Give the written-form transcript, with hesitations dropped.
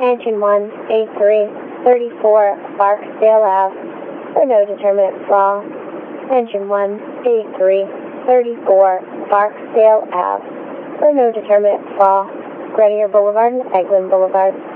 Engine 183, 34, Barksdale Ave, for no determinate flaw. Engine 183, 34, Barksdale Ave, for no determinate flaw. Grenier Boulevard and Eglin Boulevard.